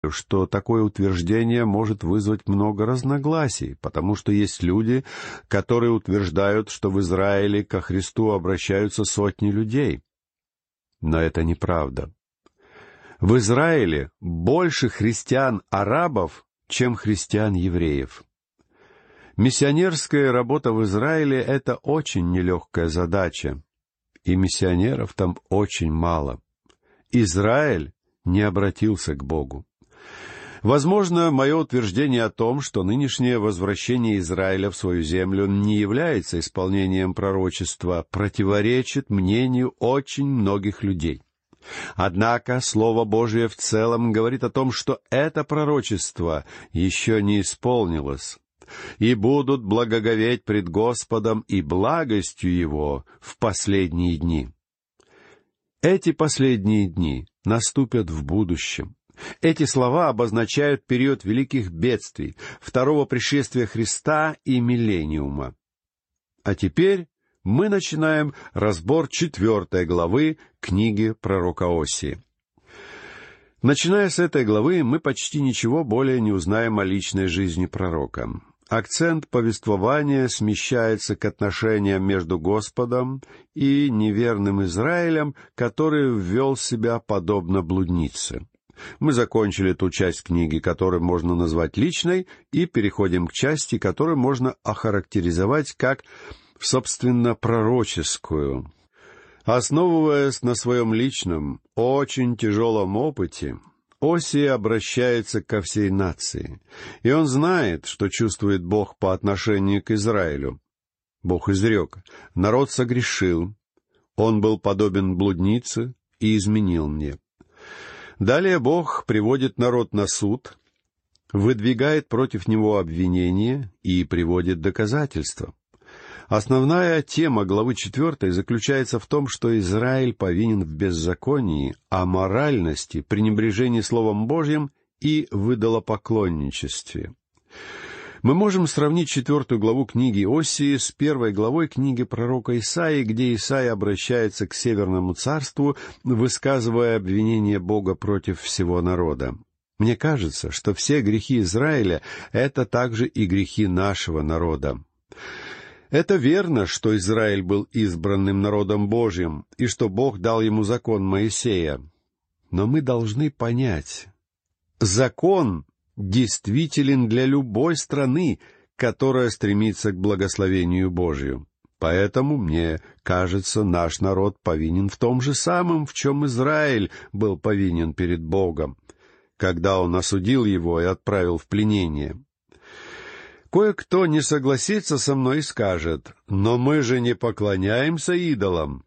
что такое утверждение может вызвать много разногласий, потому что есть люди, которые утверждают, что в Израиле ко Христу обращаются сотни людей. Но это неправда. В Израиле больше христиан-арабов, чем христиан-евреев. Миссионерская работа в Израиле — это очень нелегкая задача, и миссионеров там очень мало. Израиль не обратился к Богу. Возможно, мое утверждение о том, что нынешнее возвращение Израиля в свою землю не является исполнением пророчества, противоречит мнению очень многих людей. Однако Слово Божие в целом говорит о том, что это пророчество еще не исполнилось, и будут благоговеть пред Господом и благостью Его в последние дни. Эти последние дни наступят в будущем. Эти слова обозначают период великих бедствий, второго пришествия Христа и миллениума. А теперь мы начинаем разбор 4 главы книги пророка Осии. Начиная с этой главы, мы почти ничего более не узнаем о личной жизни пророка. Акцент повествования смещается к отношениям между Господом и неверным Израилем, который ввел себя подобно блуднице. Мы закончили ту часть книги, которую можно назвать личной, и переходим к части, которую можно охарактеризовать как, собственно, пророческую. Основываясь на своем личном, очень тяжелом опыте, Осия обращается ко всей нации, и он знает, что чувствует Бог по отношению к Израилю. Бог изрек: «Народ согрешил, он был подобен блуднице и изменил мне». Далее Бог приводит народ на суд, выдвигает против него обвинения и приводит доказательства. Основная тема главы 4 заключается в том, что Израиль повинен в беззаконии, аморальности, пренебрежении Словом Божьим и в идолопоклонничестве. Мы можем сравнить 4 главу книги Осии с 1 главой книги пророка Исаии, где Исаия обращается к Северному царству, высказывая обвинение Бога против всего народа. Мне кажется, что все грехи Израиля — это также и грехи нашего народа. Это верно, что Израиль был избранным народом Божьим, и что Бог дал ему закон Моисея. Но мы должны понять, закон действителен для любой страны, которая стремится к благословению Божию. Поэтому, мне кажется, наш народ повинен в том же самом, в чем Израиль был повинен перед Богом, когда Он осудил его и отправил в пленение. Кое-кто не согласится со мной и скажет: «Но мы же не поклоняемся идолам».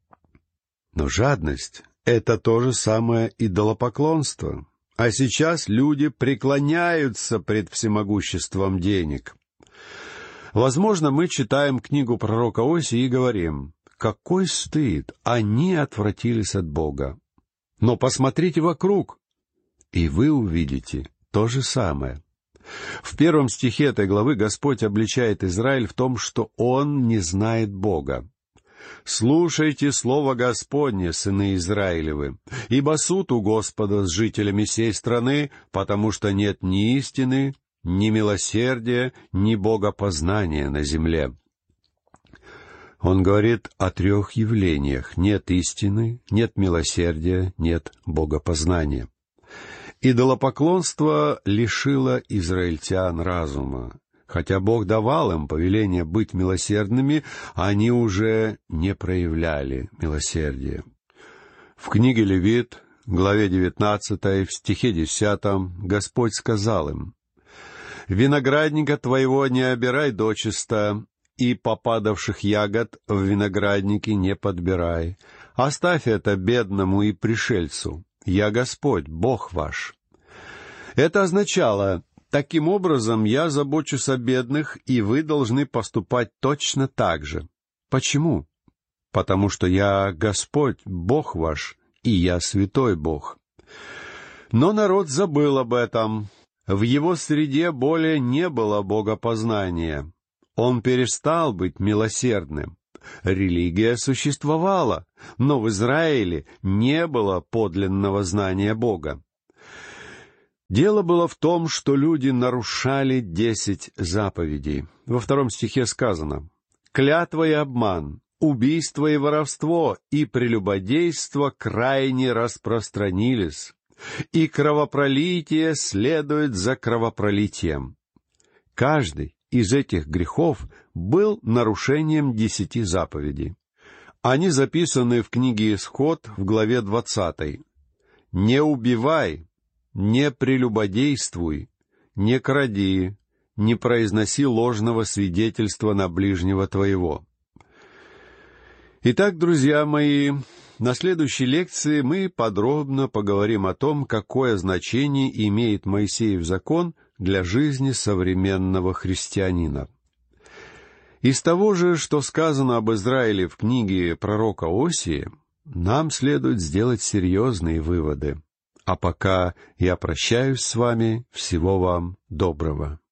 Но жадность — это то же самое идолопоклонство. А сейчас люди преклоняются пред всемогуществом денег. Возможно, мы читаем книгу пророка Осии и говорим: «Какой стыд! Они отвратились от Бога». Но посмотрите вокруг, и вы увидите то же самое. В 1 стихе этой главы Господь обличает Израиль в том, что он не знает Бога. «Слушайте слово Господне, сыны Израилевы, ибо суд у Господа с жителями сей страны, потому что нет ни истины, ни милосердия, ни богопознания на земле». Он говорит о 3 явлениях: нет истины, нет милосердия, нет богопознания. Идолопоклонство лишило израильтян разума. Хотя Бог давал им повеление быть милосердными, они уже не проявляли милосердия. В книге Левит, главе 19, в стихе 10, Господь сказал им: «Виноградника твоего не обирай дочисто, и попадавших ягод в винограднике не подбирай. Оставь это бедному и пришельцу. Я Господь, Бог ваш». Это означало: таким образом я забочусь о бедных, и вы должны поступать точно так же. Почему? Потому что я Господь, Бог ваш, и я святой Бог. Но народ забыл об этом. В его среде более не было богопознания. Он перестал быть милосердным. Религия существовала, но в Израиле не было подлинного знания Бога. Дело было в том, что люди нарушали 10 заповедей. Во 2 стихе сказано: «Клятва и обман, убийство и воровство и прелюбодейство крайне распространились, и кровопролитие следует за кровопролитием». Каждый из этих грехов был нарушением 10 заповедей. Они записаны в книге Исход в главе 20. «Не убивай, не прелюбодействуй, не кради, не произноси ложного свидетельства на ближнего твоего». Итак, друзья мои, на следующей лекции мы подробно поговорим о том, какое значение имеет Моисеев закон для жизни современного христианина. Из того же, что сказано об Израиле в книге пророка Осии, нам следует сделать серьезные выводы. А пока я прощаюсь с вами. Всего вам доброго.